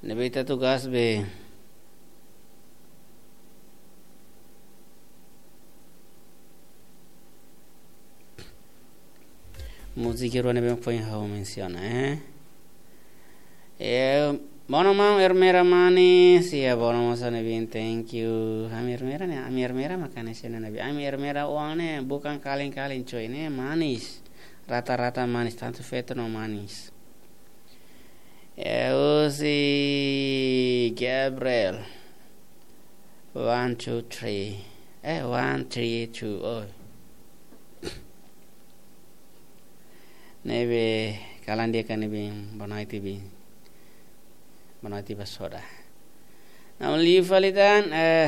Nebe ita tugas be. Musiquero nebe foi how menciona, Bono mau ermera manis ya bono masa nabi thank you. Ami ermera makan sena nabi. Ami ermera uangnya bukan kaleng-kaleng coy, ini manis. Rata-rata manis, tanto feto no manis. Si Gabriel 1 2 3 1 3 2 oh. Nebe kalan dia kan nebe Bonai basoda. Namun livalitan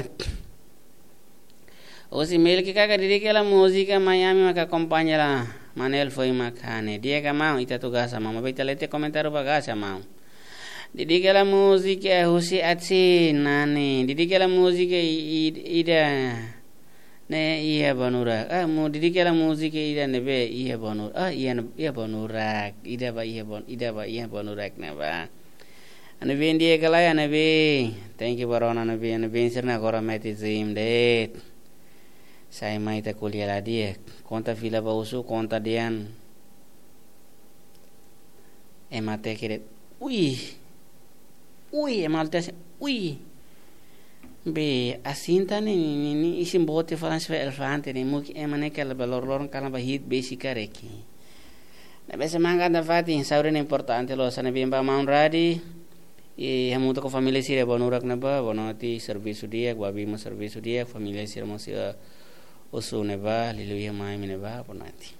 si mail que caga dirige la música Miami maka acompaña la Manel foi makane. Dia ka mau ita tugasa mau mabita lete komentar bagasa mau. Dirige la música husi atsi nani. Dirige la música ida ne iya bonura. Mu dirige la música ida nebe iya bonur. Iya bonurak. Ida ba iya bonurak na ba. Anabi India kalaya anabi thank you barona anabi sirna gora meti zim det sai mai ta kuliah la dia konta fila ba usu konta dian emate kire ui emalte ui be asinta ni isim bote falans fe elefante ni muki emane kala balor kala ba hit basic kareki na bese manga da fati saure importante lo sana bimba maun radi hamuto ko família sira bonurak na ba bonoti serviço dia babi mo serviço dia família sira mo sira osu ne ba liluya mai mine ba bonati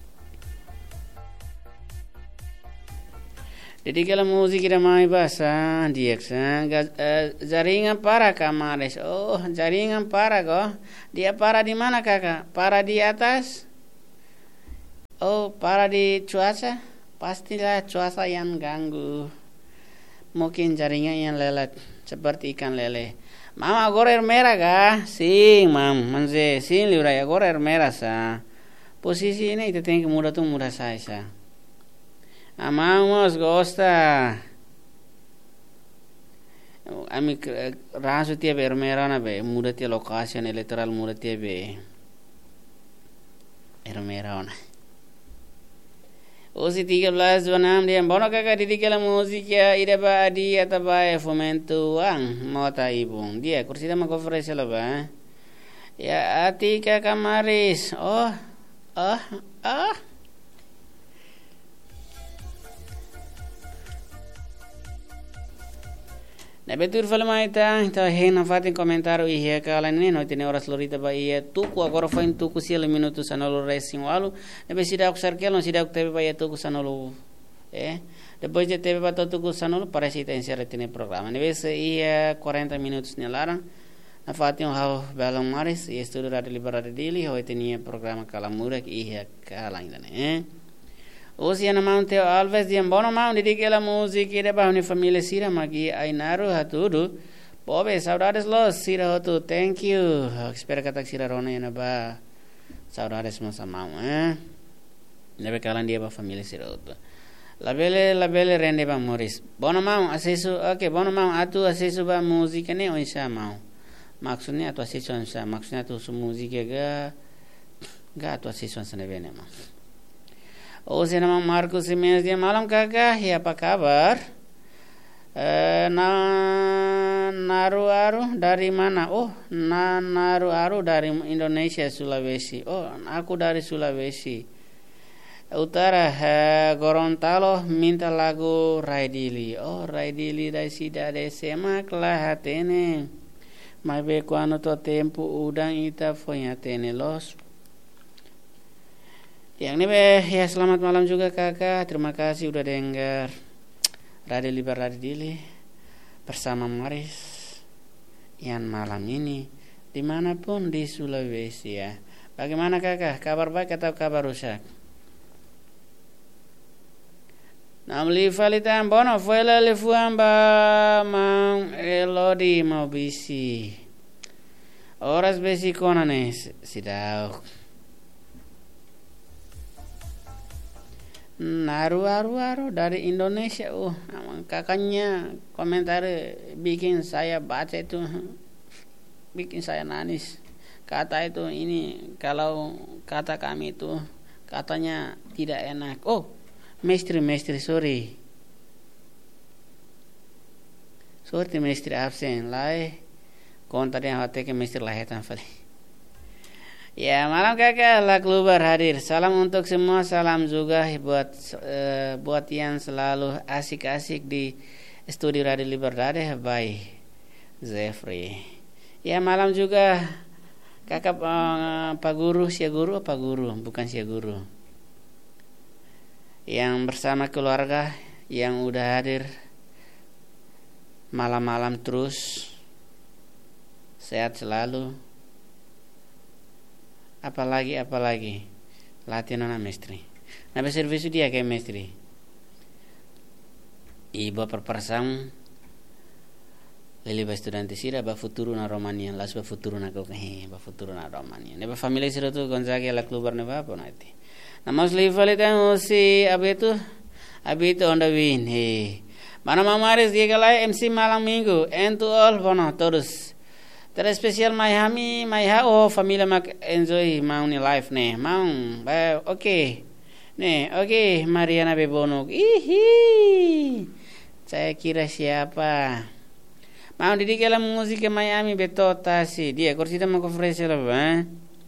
dedikala musik ira mai basa dieksa jaringan para kamares jaringan para go dia para di mana kakak para di atas para di cuaca pastilah cuaca yang ganggu. Mungkin jaringan yang lelet seperti ikan lele. Mama gorer merah kah? Sing, manze sing liurai gorer merah sa. Posisi ini itu tem que mudar sai sa. Amamos gosta. Ami rasu tia bermerah na be muda tia lokasi elektoral muda tia be bermerah na. Usi 13 banam dia bono kakak didik la musika ida ba adi ataba fomento ang mota ibung dia kursi dama conference la ba ya ati kakak maris na betul falmaita ta hena fatin komentar ihe kala ne no tene horas lorita ba ia tuku agora foi tuku sil minutos anolo racing walu ne be sida obserkel no sida tebe ba ia tuku sanolo depois de tebe ba tuku sanolo parece tem ser tene programa ne be se ia 40 minutos ne larang na fatin how belong maris e estudo radio liberade dili ho tenia programa kala murak ihe kala ainda ne Oceana Mounteo Alves di Bono Mount dedique la música e debaixo de família Sira Magi Ainaru Hatudu Pobe saudades los Sira Hotu thank you espero que tak Sira Rona ya ba saudades mas amau nebe kalan dia ba família Sira Hotu la belle rende ba Moris Bono Mount acesso Bono Mount atu acesso ba música ne onsa mau maksudnya atu acesso onsa maksudnya atu música ga atu acesso onsa nebe ne mau nama Marcos Simenes dia malam kakak ya apa kabar Naruaru dari mana Naruaru dari Indonesia Sulawesi aku dari Sulawesi Utara Gorontalo minta lagu Raidili Raidili dari sida de semak lah hatene mai be quando to tempo udang ita foi hatene los. Yang ini ya selamat malam juga kakak. Terima kasih udah dengar Radio Liberade Dili bersama Maris yang malam ini dimanapun di Sulawesi ya. Bagaimana kakak? Kabar baik atau kabar rusak? Namli falitan bono fuela le fuamba mang elodi mau bisi. Oras besi konanes sidau. Naru dari Indonesia amang kakaknya komentar bikin saya baca itu bikin saya nangis. Kata itu ini kalau kata kami itu katanya tidak enak. Oh, mestri sorry. Sorry mestri absen. Lai kontar yang hati ke mestri lahitan fali. Ya, malam kakak lah keluar hadir. Salam untuk semua, salam juga buat yang selalu asik-asik di studio Radio Libertad by Zefri. Ya, malam juga kakak Pak Guru, Sia Guru apa Guru? Bukan Sia Guru. Yang bersama keluarga yang udah hadir malam-malam terus. Sehat selalu. Apalagi latihan anak mestri. Nabe servisu dia kayak mestri. Iba perpersam lili ba studente sira ba futuro na Romania, las ba futuro na ba futuro na Romania. Neba família sira tu Gonzaga la klubar ne ba ponati. Namas li falita si abetu onda win. Mana mamares dia galai MC malam minggu and to all bono todos. Terespesial Miami, família mak enjoy mau ni life ne, mau, oke, ne, oke, Mariana Bebono, saya kira siapa? Mau didik dalam musik Miami betota sih, dia kursi mau ofrece lah,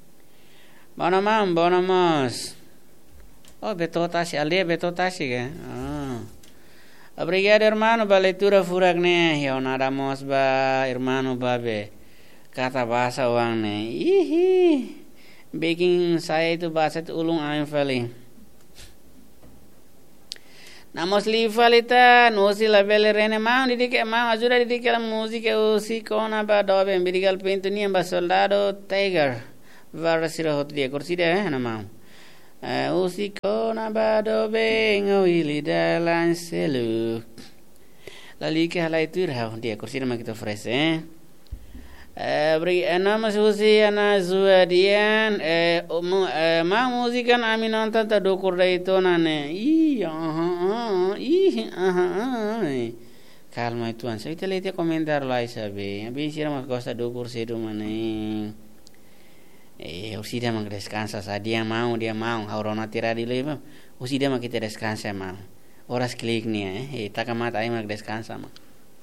bonamos, oh betota sih, aldia betota sih kan, Obrigado hermano, ba leitura furagne, ya onadamos ba hermano babe. Kata bahasa uang nih, bikin saya itu bahasa itu ulung aing fali. Namos li falita, nusi la belle rene mau didik mau ajuda didik la musika usi kona ba dobe birigal pintu ni ba soldado tiger. Varra sira hot dia kursi deh na mau. Usi kona ba dobe ngawili dalan seluk. Lali ke halai tu rau dia kursi nama kita fresh beri nama susi ana zuadian ma musikan amin nonton ta dokur dai to nane calma itu an saya lihat komentar lai sabe habis sira mas costa dokur sedu mane usida mang descansa sa dia mau haurona tira di lema usida mang kita descansa mau oras klik nih takamat ai mang descansa mang.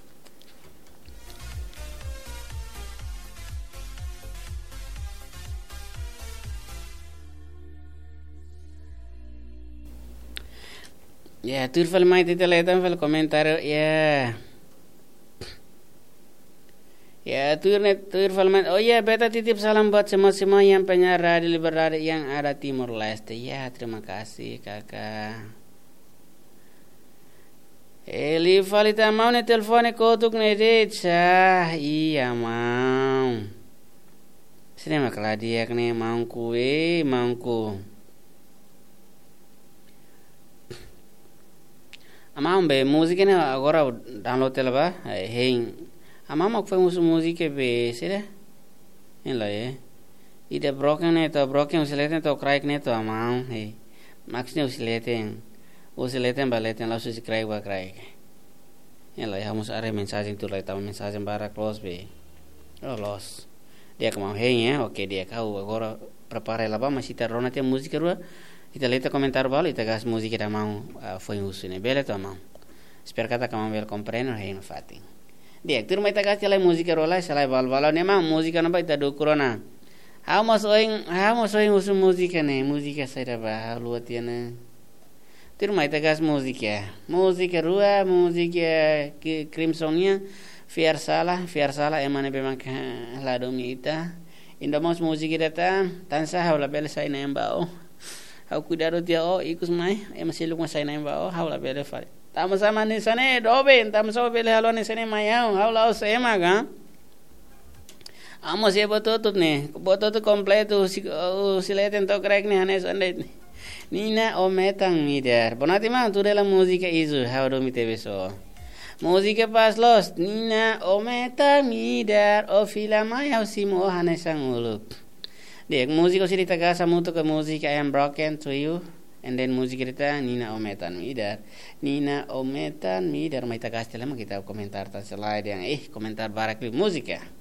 Ya, turfal mai tita letan fal komentar ya. Ya, turfal mai. Oh ya, beta titip salam buat semua yang penyiar Radio Libertad yang ada Timur Leste. Ya, terima kasih kakak. Eli falita mau ne telefone kotuk ne deca. Iya mau. Sini mak ladiak ne mangku. Amam be música ne agora download tela ba hein amam ok foi música be sira en la ida broken ne to usileten to crack ne to amam hey max ne usileten baleten la susi crack ba crack en la vamos a mensagem tu la tava mensagem para close be los dia que mau hein ok dia kau agora prepara la ba masita rona te música rua. Kita lihat komentar balik, kita gas musik kita mau foi usune bele to mau. Spero kata kamu bel compreno hai no fating. Dia tur mai tagas tela musika rola salai bal ne mau musika na baita do corona. Hamos oing usu musika ne, musika saira ba luatiana. Tur mai tagas musika rua, musika crimsonia, fiar sala emane bemang la domita. Indomos musika data, tansa haula bel sai na embao. Hau cuidado dia ikus mai masih luma sai na embao haula bel fare. Tama sama ni sane doben, tama sama bel halo ni sane mai haula sema ga. Amos ya bototut ne, bototut completo sileten to crack ne hanes ande. Nina o metang midar. Bonati mang tu dalam musika izu how do mi tebe so. Musika pas los Nina o metang midar o filamai how simo hanes ang uluk. Dek musiko siri tagasa mutu ke musika I am broken to you. And then musik kita Nina Ometan Midar. Maita kasih lama kita komentar tas slide yang komentar barak musik ya.